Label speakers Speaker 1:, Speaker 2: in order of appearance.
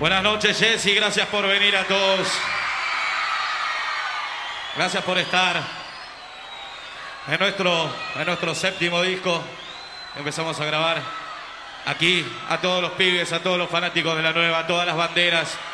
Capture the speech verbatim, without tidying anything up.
Speaker 1: Buenas noches, Jessy, gracias por venir a todos. Gracias por estar en nuestro, en nuestro séptimo disco. Empezamos a grabar aquí a todos los pibes, a todos los fanáticos de la nueva, a todas las banderas.